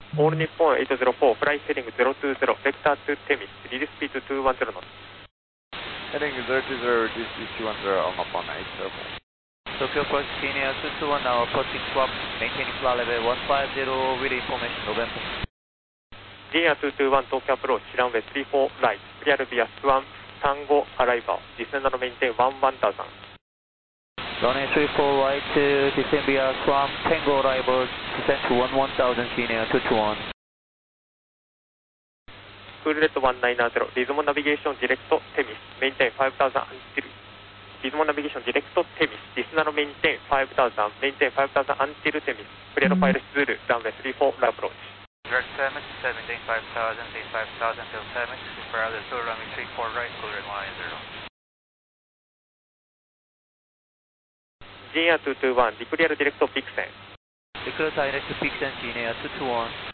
All Nippon 804, fly heading 020, vector to Temis, reduce speed to 210 knots. Heading 020, reduce speed 210 on Nippon 804. Tokyo Approach Senior 221, now approaching swap, maintaining flight level 150 with information November. Senior 221, Tokyo Approach, runway 34 right, clear via Swan, Tango arrival, descend and maintain 1000. Runway 34 right, descend via Swan, Tango arrival, descend to 1000 Senior 221. Coolnet 190, Dismo navigation direct Temis, maintain 5000 until Dismo navigation direct Temis, descend and maintain 5000, maintain 5000 until Temis, clear file Zulu, runway 34 approach. Direct Temis, maintain 5000, maintain 5000 till Temis, further to runway 34 right, clear 10. Senior 221, declare direct Pixen. Declare direct Pixen, Senior 221.